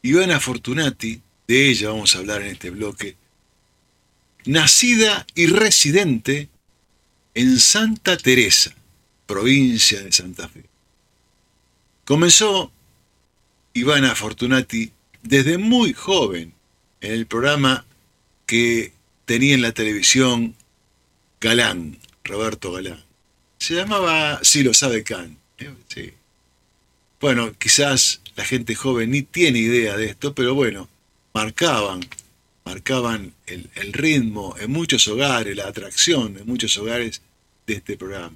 Ivana Fortunati, de ella vamos a hablar en este bloque, nacida y residente en Santa Teresa, provincia de Santa Fe. Comenzó Ivana Fortunati desde muy joven en el programa que tenía en la televisión Galán, Roberto Galán. Se llamaba Sí lo sabe Can. Sí. Bueno, quizás la gente joven ni tiene idea de esto, pero bueno, marcaban, marcaban el ritmo en muchos hogares, la atracción en muchos hogares de este programa.